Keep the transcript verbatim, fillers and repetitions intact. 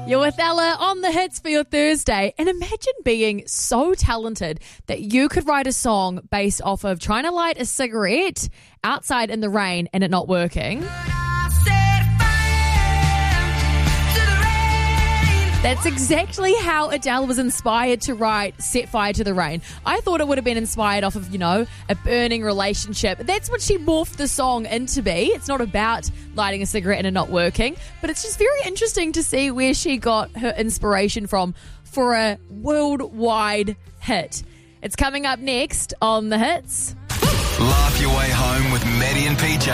You're with Ella on the hits for your Thursday. And imagine being so talented that you could write a song based off of trying to light a cigarette outside in the rain and it not working. That's exactly how Adele was inspired to write Set Fire to the Rain. I thought it would have been inspired off of, you know, a burning relationship. That's what she morphed the song into be. It's not about lighting a cigarette and it not working, but it's just very interesting to see where she got her inspiration from for a worldwide hit. It's coming up next on The Hits. Laugh your way home with Maddie and P J.